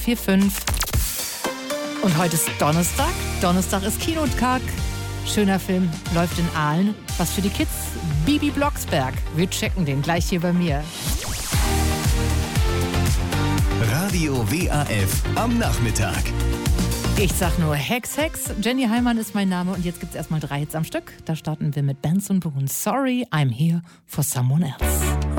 045. Und heute ist Donnerstag. Donnerstag ist Kinotag. Schöner Film, läuft in Aalen. Was für die Kids? Bibi Blocksberg. Wir checken den gleich hier bei mir. Radio WAF am Nachmittag. Ich sag nur Hex, Hex. Jenny Heimann ist mein Name und jetzt gibt's erstmal 3 Hits am Stück. Da starten wir mit Benson Boone. Sorry, I'm here for someone else.